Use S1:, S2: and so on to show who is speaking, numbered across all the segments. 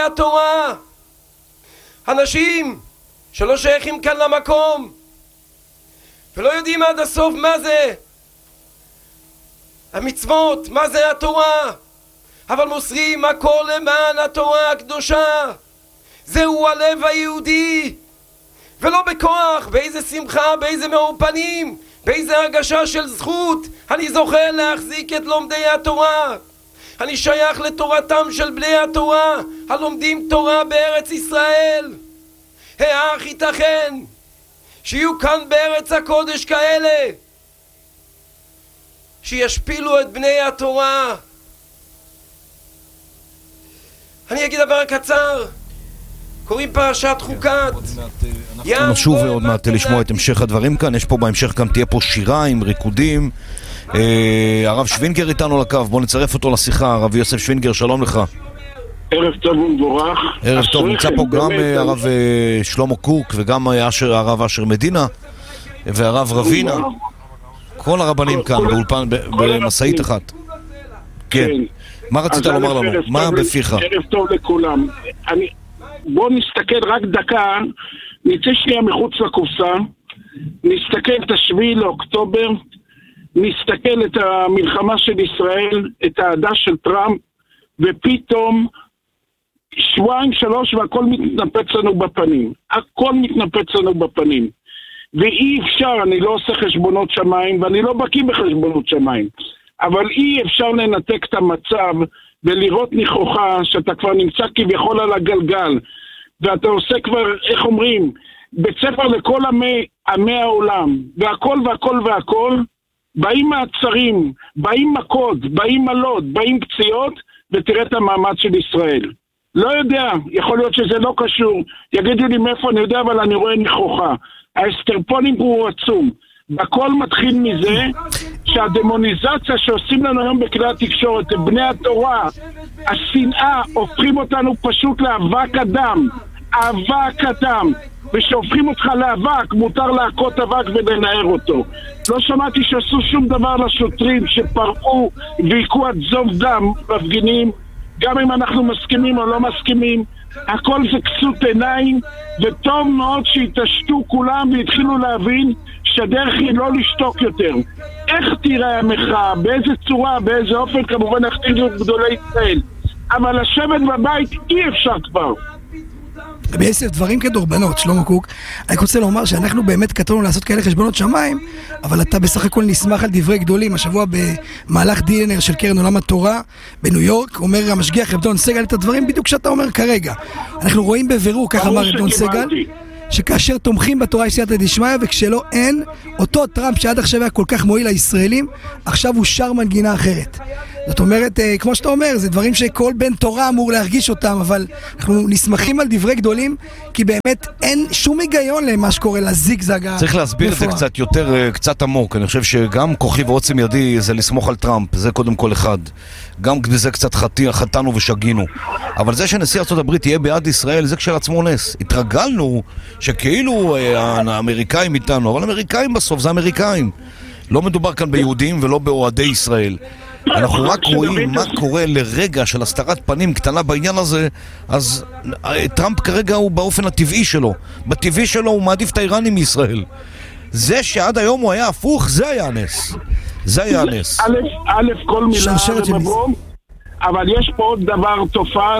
S1: התורה. אנשים שלא שייכים כאן למקום ולא יודעים עד הסוף מה זה המצוות, מה זה התורה, אבל מוסרים הכל למען התורה הקדושה. זהו הלב היהודי, ולא בכוח, באיזה שמחה, באיזה מאור פנים, באיזה הרגשה של זכות אני זוכה להחזיק את לומדי התורה. אני שייך לתורתם של בני התורה הלומדים תורה בארץ ישראל. האח ייתכן שיהיו כאן בארץ הקודש כאלה שישפילו את בני התורה. אני אגיד דבר קצר. קוראים פרשת חוקת.
S2: אנחנו נשוב עוד מעט לשמוע את המשך הדברים כאן. יש פה בהמשך גם תהיה פה שירה עם ריקודים. הרב שווינגר איתנו לקו, בוא נצרף אותו לשיחה. הרב יוסף שווינגר, שלום לך.
S3: ערב טוב ומבורך.
S2: ערב טוב, נמצא פה גם הרב שלמה קוק וגם הרב אשר מדינה והרב רבינה, כל הרבנים כאן באולפן במסעית אחת. כן, מה רצית לומר לנו? מה בפיך?
S3: ערב טוב לכולם. בואו נסתכל רק דקה, נצא שנייה מחוץ לקופסה, נסתכל את 7 לאוקטובר, נסתכל את המלחמה של ישראל, את העדה של טראמפ, ופתאום 2-3 והכל מתנפץ לנו בפנים. הכל מתנפץ לנו בפנים. ואי אפשר, אני לא עושה חשבונות שמיים, ואני לא בקיא בחשבונות שמיים, אבל אי אפשר לנתק את המצב ולראות נכוחה שאתה כבר נמצא כביכול על הגלגל, ואתה עושה כבר, איך אומרים, בית ספר לכל עמי העולם, והכל והכל והכל, באים מעצרים, באים מכות, באים מלות, באים פציעות, ותראה את המאמץ של ישראל. לא יודע, יכול להיות שזה לא קשור, יגידו לי מאיפה אני יודע, אבל אני רואה נכוחה. האסטרפונים הוא עצום, והכל מתחיל מזה שהדמוניזציה שעושים לנו היום בכלי התקשורת, בני התורה, השנאה, הופכים אותנו פשוט לאבק אדם, אבק אדם, ושהופכים אותך לאבק, מותר להכות אבק ולנער אותו. לא שמעתי שעשו שום דבר לשוטרים שפרעו ויקו עד זוב דם מפגינים, גם אם אנחנו מסכימים או לא מסכימים, הכל זה כסות עיניים, וטוב מאוד שהתעשתו כולם והתחילו להבין שהדרך היא לא לשתוק יותר. איך תראה המחאה, באיזה צורה, באיזה אופן, כמובן הכתיבו גדולי ישראל, אבל לשבת בבית אי אפשר כבר.
S4: בעשר דברים כדורבנות, שלמה קוק, אני רוצה לומר שאנחנו באמת כתבנו לעשות כאלה חשבונות שמיים, אבל אתה בסך הכל נשמח על דברי גדולים. השבוע במהלך דינר של קרן עולם התורה בניו יורק, אומר המשגיח רב דון סגל את הדברים בדיוק שאתה אומר כרגע. אנחנו רואים בבירור, כך אמר רב דון סגל, שכאשר תומכים בתורה סייעתא דשמיא, וכשלא אין, אותו טראמפ שעד עכשיו היה כל כך מועיל לישראלים, עכשיו הוא שר מנגינה אחרת. זאת אומרת, כמו שאתה אומר, זה דברים שכל בן תורה אמור להרגיש אותם, אבל אנחנו נסמכים על דברי גדולים, כי באמת אין שום היגיון למה שקורה לזיגזג.
S2: צריך להסביר את זה קצת יותר, קצת עמוק. אני חושב שגם כוחי ועוצם ידי זה לסמוך על טראמפ, זה קודם כל אחד. גם בזה קצת חטאנו ושגינו. אבל זה שנשיא ארצות הברית יהיה בעד ישראל, זה כשלעצמו נס. התרגלנו שכאילו האמריקאים איתנו, אבל האמריקאים בסוף זה אמריקאים. לא מדובר כאן ביהודים ולא באוהדי ישראל. אנחנו רק רואים מה קורה לרגע של הסתרת פנים קטנה בעניין הזה. אז טראמפ כרגע הוא באופן הטבעי שלו, בטבעי שלו הוא מעדיף את האיראנים מישראל. זה שעד היום הוא היה הפוך, זה היה הנס. זה היה הנס.
S3: א', כל מילה במקום, אבל יש פה עוד דבר, תופעה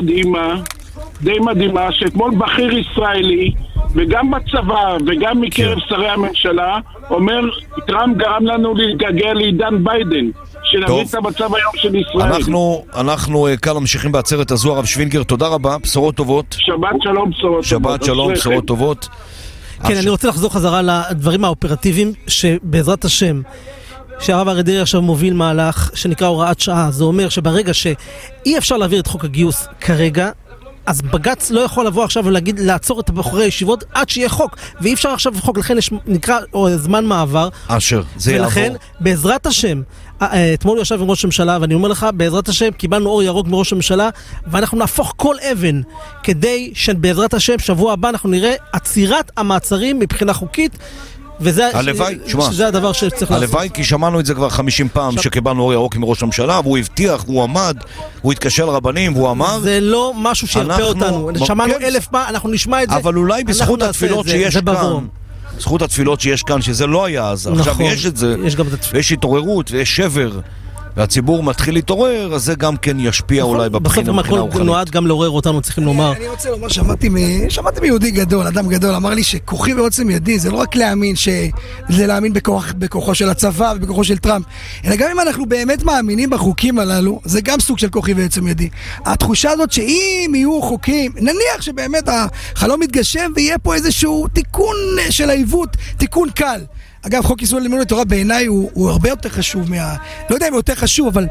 S3: די מדהימה, שאתמול בכיר ישראלי וגם בצבא וגם מקרב שרי הממשלה אומר, טראמפ גרם לנו להתגעגע לעידן ביידן, שנבין את המצב היום של ישראל.
S2: אנחנו כאן ממשיכים בעצרת הזו. הרב שווינגר, תודה רבה, בשורות טובות.
S3: שבת שלום, בשורות טובות.
S2: שבת שלום, בשורות טובות.
S5: כן, אני רוצה לחזור חזרה לדברים האופרטיביים שבעזרת השם שהרב אריה דרעי עכשיו מוביל מהלך שנקרא הוראת שעה. זה אומר שברגע שאי אפשר להעביר את חוק הגיוס כרגע, אז בג"ץ לא יכול לבוא עכשיו ולהגיד לעצור את בחורי הישיבות עד שיהיה חוק, ואי אפשר עכשיו חוק, לכן יש נקרא זמן מעבר.
S2: זה
S5: ולכן
S2: יעבור.
S5: בעזרת השם, אתמול יושב עם ראש הממשלה, ואני אומר לך, בעזרת השם קיבלנו אור ירוק מראש הממשלה, ואנחנו נהפוך כל אבן כדי שבעזרת השם שבוע הבא אנחנו נראה עצירת המעצרים מבחינה חוקית,
S2: הלוואי,
S5: שזה הדבר שצריך לעשות.
S2: הלוואי, כי שמענו את זה כבר 50 פעם, שקיבלנו אור ירוק מראש הממשלה, והוא הבטיח, והוא עמד, הוא התקשר לרבנים, והוא אמר...
S5: זה לא משהו שירפא אותנו. שמענו 1000 פעם, אנחנו נשמע את זה.
S2: אבל אולי בזכות התפילות שיש כאן, זכות התפילות שיש כאן, שזה לא היה אז, עכשיו יש את זה, ויש התעוררות, ויש שבר, והציבור מתחיל להתעורר, אז זה גם כן ישפיע אולי בבחינה הרוחנית.
S5: בסוף נועד גם לעורר אותנו, צריכים לומר.
S4: אני רוצה לומר, שמעתי מיהודי גדול, אדם גדול, אמר לי שכוחי ועוצם ידי, זה לא רק להאמין שזה להאמין בכוחו של הצבא ובכוחו של טראמפ, אלא גם אם אנחנו באמת מאמינים בחוקים הללו, זה גם סוג של כוחי ועוצם ידי. התחושה הזאת שאם יהיו חוקים, נניח שבאמת החלום מתגשם ויהיה פה איזשהו תיקון של העיוות, תיקון קל. אגב, חוק איסור לימוד תורה בעיניי הוא הרבה יותר חשוב לא יודע אם הוא יותר חשוב, אבל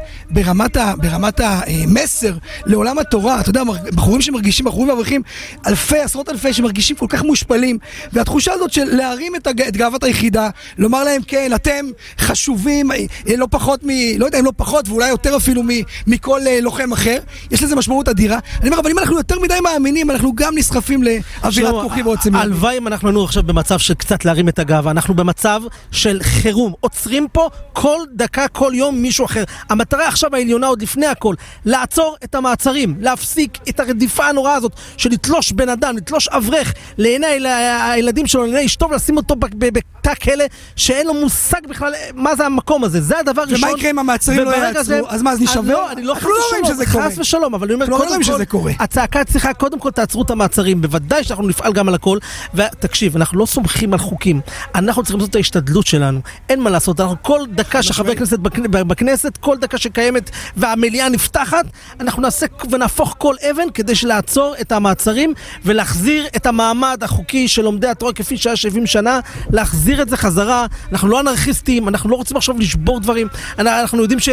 S4: ברמת המסר לעולם התורה, אתה יודע, בחורים שמרגישים, בחורים ואברכים, עשרות אלפי שמרגישים כל כך מושפלים, והתחושה הזאת של להרים את גאוות היחידה, לומר להם, כן, אתם חשובים, לא פחות לא יודע אם לא פחות, ואולי יותר אפילו מכל לוחם אחר, יש לזה משמעות אדירה. אני אומר, אבל אם אנחנו יותר מדי מאמינים, אנחנו גם נסחפים לאווירת כוחי ועוצם ידי.
S5: הלוואי אם אנחנו עכשיו במצב של קצת להרים את הגאווה, אנחנו במצב של חירום, עוצרים פה כל דקה, כל יום מישהו אחר. המטרה עכשיו העליונה עוד לפני הכל, לעצור את המעצרים, להפסיק את הרדיפה הנוראה הזאת של לתלוש בן אדם, לתלוש אברך לעיני הילדים שלו, לעיני אשתו, ולשים אותו בתא כלא שאין לו מושג בכלל מה זה המקום הזה. זה הדבר ראשון.
S4: ומה יקרה אם המעצרים לא יעצרו? אז מה, אז נשבר?
S5: אני לא חס ושלום, אבל אני אומר, קודם כל, הצעקה צריכה, קודם כל תעצרו את המעצרים, בוודאי שאנחנו נפעל גם על הכל, ותקשיב, אנחנו לא סומכים על חוקים, אנחנו צריכים לעשות את ההשתדלות שלנו, אין מה לעשות, אנחנו כל דקה שחבר כנסת בכנסת, כל דקה שקיימת והמליאה נפתחת, אנחנו נעשה ונהפוך כל אבן כדי לעצור את המעצרים ולהחזיר את המעמד החוקי של לומדי התורה כפי שהיה 70 שנה, להחזיר את זה חזרה. אנחנו לא אנרכיסטים, אנחנו לא רוצים עכשיו לשבור דברים, אנחנו יודעים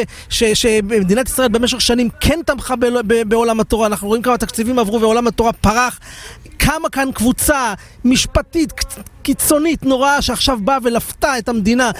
S5: שמדינת ישראל במשך שנים כן תמכה בעולם התורה, אנחנו רואים כמה תקציבים עברו ועולם התורה פרח, כמה כאן קבוצה משפטית קיצונית נוראה שעכשיו באה ולפתה את המדינה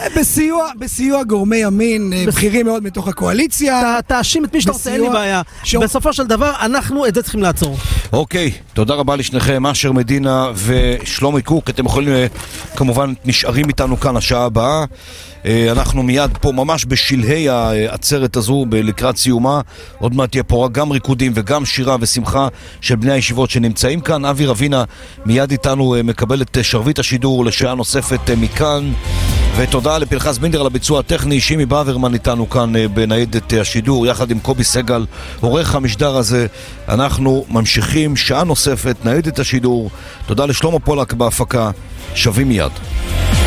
S4: בסיוע גורמי ימין בכירים מאוד מתוך הקואליציה.
S5: תאשים את מי שאתה רוצה, אין לי בעיה. בסופו של דבר אנחנו את זה צריכים לעצור.
S2: אוקיי, תודה רבה לשניכם, אשר מדינה ושלומי קוק. אתם יכולים כמובן נשארים איתנו כאן השעה הבאה, אנחנו מיד פה ממש בשלהי העצרת הזו לקראת סיומה, עוד מעט תהיה פה גם ריקודים וגם שירה ושמחה של בני הישיבות שנמצאים כאן. אבי רבינה מיד איתנו מקבל את שרביט השידור לשעה נוספת מכאן, ותודה לפנחס בינדר על הביצוע הטכני. שימי באברמן איתנו כאן בניידת השידור יחד עם קובי סגל עורך המשדר הזה. אנחנו ממשיכים שעה נוספת ניידת השידור. תודה לשלמה פולק בהפקה, שווים מיד.